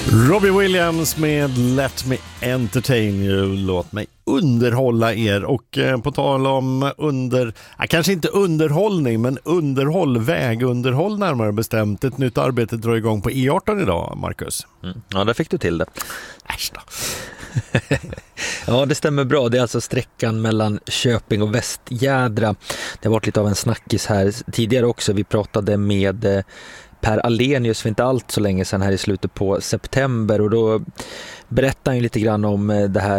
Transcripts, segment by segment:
Robbie Williams med Let Me Entertain You. Låt mig underhålla er. Och på tal om kanske inte underhållning, men vägunderhåll närmare bestämt. Ett nytt arbete drar igång på E18 idag, Marcus. Ja, där fick du till det. Äsch då. Ja, det stämmer bra. Det är alltså sträckan mellan Köping och Västjädra. Det har varit lite av en snackis här tidigare också. Vi pratade med Per Alenius för inte allt så länge sedan här i slutet på september, och då berättade han ju lite grann om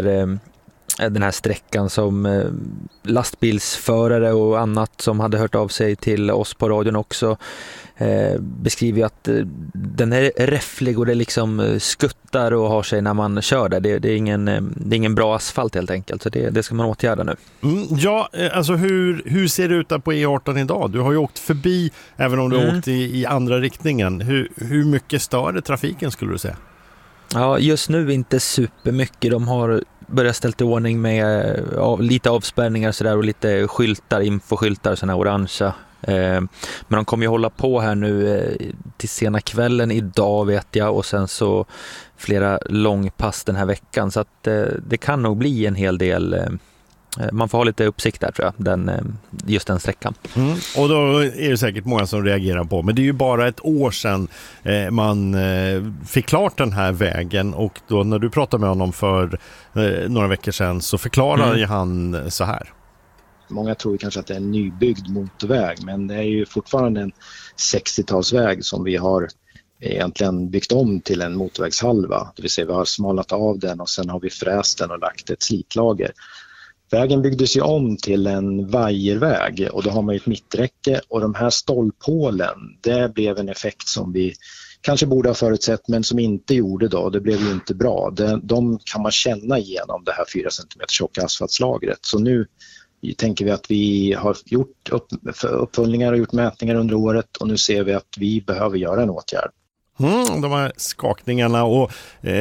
den här sträckan som lastbilsförare och annat som hade hört av sig till oss på radion också beskriver att den är räfflig och det liksom skuttar och har sig när man kör där. Det är ingen bra asfalt helt enkelt, så det ska man åtgärda nu. Ja, alltså hur ser det ut där på E18 idag? Du har ju åkt förbi, även om du har åkt i andra riktningen. Hur mycket större trafiken skulle du säga? Ja, just nu inte supermycket. De har börjat ställa i ordning med lite avspärrningar så där, och lite skyltar, infoskyltar, såna orangea. Men de kommer ju hålla på här nu till sena kvällen idag, vet jag, och sen så flera långpass den här veckan, så att det kan nog bli en hel del. Man får ha lite uppsikt där, tror jag, just den sträckan. Och då är det säkert många som reagerar på, men det är ju bara ett år sedan man fick klart den här vägen, och då när du pratade med honom för några veckor sedan så förklarade han så här. Många tror kanske att det är en nybyggd motorväg, men det är ju fortfarande en 60-talsväg som vi har egentligen byggt om till en motorvägshalva. Det vill säga vi har smalat av den och sen har vi fräst den och lagt ett slitlager. Vägen byggdes ju om till en vajerväg, och då har man ju ett mitträcke, och de här stolphålen, det blev en effekt som vi kanske borde ha förutsett men som inte gjorde då. Det blev ju inte bra. De kan man känna igenom det här 4 cm tjocka asfaltslagret. Så nu tänker vi att vi har gjort uppföljningar och gjort mätningar under året, och nu ser vi att vi behöver göra en åtgärd. De här skakningarna, och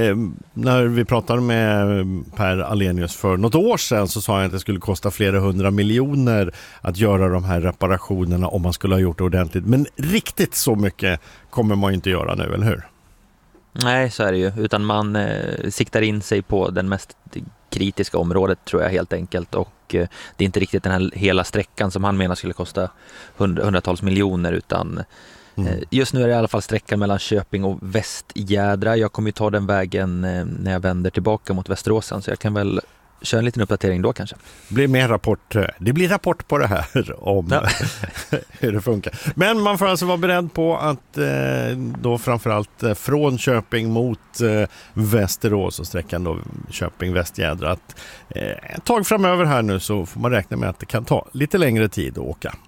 när vi pratade med Per Alenius för något år sedan så sa han att det skulle kosta flera 100 miljoner att göra de här reparationerna om man skulle ha gjort det ordentligt. Men riktigt så mycket kommer man ju inte göra nu, eller hur? Nej, så är det ju. Utan man siktar in sig på den mest kritiska området, tror jag, helt enkelt. Och det är inte riktigt den här hela sträckan som han menar skulle kosta hundratals miljoner, utan just nu är det i alla fall sträckan mellan Köping och Västjädra. Jag kommer ju ta den vägen när jag vänder tillbaka mot Västeråsen, så jag kan väl köra en liten uppdatering då kanske. Det blir rapport på det här om hur det funkar. Men man får alltså vara beredd på att då framförallt från Köping mot Västerås och sträckan då Köping-Västjädra, att ett tag framöver här nu så får man räkna med att det kan ta lite längre tid att åka.